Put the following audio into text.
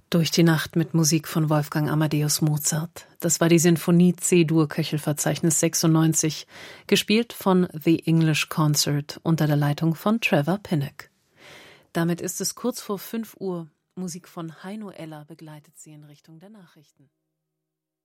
Durch die Nacht mit Musik von Wolfgang Amadeus Mozart. Das war die Sinfonie C-Dur Köchelverzeichnis 96, gespielt von The English Concert unter der Leitung von Trevor Pinnock. Damit ist es kurz vor 5 Uhr. Musik von Heino Eller begleitet Sie in Richtung der Nachrichten.